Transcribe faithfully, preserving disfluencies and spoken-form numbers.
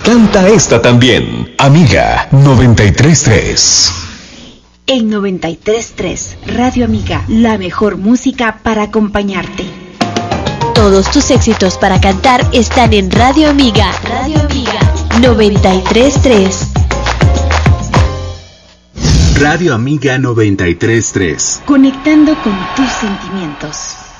Canta esta también, Amiga noventa y tres punto tres. En noventa y tres punto tres, Radio Amiga, la mejor música para acompañarte. Todos tus éxitos para cantar están en Radio Amiga. Radio Amiga noventa y tres punto tres. Radio Amiga noventa y tres punto tres. Conectando con tus sentimientos.